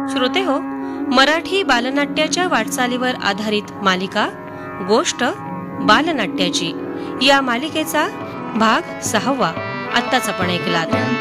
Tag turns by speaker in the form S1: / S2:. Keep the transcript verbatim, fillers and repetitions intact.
S1: श्रोते हो, मराठी बालनाट्याच्या वाटचालीवर आधारित मालिका गोष्ट बालनाट्याची या मालिकेचा भाग सहावा आत्ताच आपण ऐकलात.